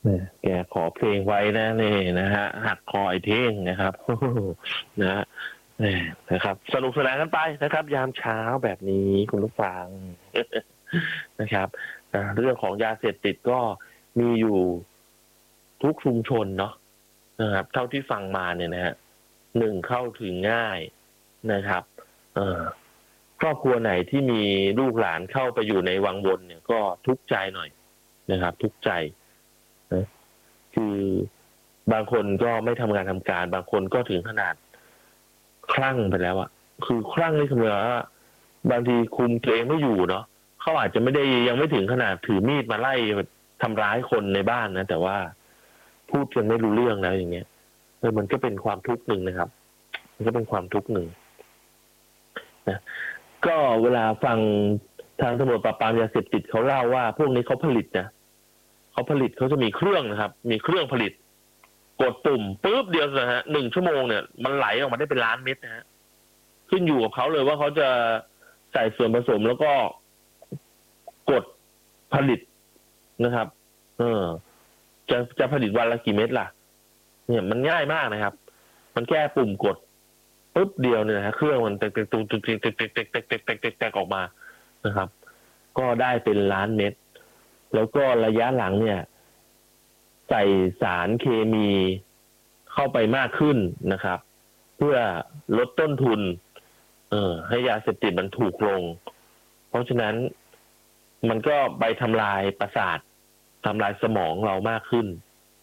แกขอเพลงไว้นะนี่นะฮะหักคอไอ้เท่งนะครับนะฮะนะครับสนุกสนานกันไปนะครับ ยามเช้าแบบนี้คุณผู้ฟังนะครับเรื่องของยาเสพติดก็มีอยู่ทุกชุมชนเนาะนะครับเท่าที่ฟังมาเนี่ยนะฮะหนึ่งเข้าถึงง่ายนะครับครอบครัวไหนที่มีลูกหลานเข้าไปอยู่ในวังวนเนี่ยก็ทุกข์ใจหน่อยนะครับ ทุกข์ใจนะคือบางคนก็ไม่ทำงานทำการบางคนก็ถึงขนาดคลั่งไปแล้วอะคือคลั่งนี่คือว่าบางทีคุมตัวเองไม่อยู่เนาะเขาอาจจะไม่ได้ยังไม่ถึงขนาดถือมีดมาไล่ทำร้ายคนในบ้านนะแต่ว่าพูดกันไม่รู้เรื่องแล้วอย่างเงี้ยมันก็เป็นความทุกข์หนึ่งนะครับ มันก็เป็นความทุกข์หนึ่งนะก็เวลาฟังทางตำรวจปราบปรามยาเสพติดเขาเล่าว่าพวกนี้เขาผลิตนะเขาจะมีเครื่องนะครับ มีเครื่องผลิตกดปุ่มปุ๊บเดียวนะฮะ1 ชั่วโมงเนี่ยมันไหลออกมาได้เป็นล้านเม็ดนะฮะขึ้นอยู่กับเขาเลยว่าเขาจะใส่ส่วนผสมแล้วก็กดผลิตนะครับ จะผลิตวันละกี่เม็ดล่ะ เนี่ยมันง่ายมากนะครับ มันแค่ปุ่มกดปุ๊บเดียวเนี่ยนะเครื่องมันแตกออกมานะครับ ก็ได้เป็นล้านเม็ดแล้วก็ระยะหลังเนี่ย ใส่สารเคมีเข้าไปมากขึ้นนะครับ เพื่อลดต้นทุนให้ยาเสพติดมันถูกลง เพราะฉะนั้นมันก็ไปทำลายประสาททำลายสมองเรามากขึ้น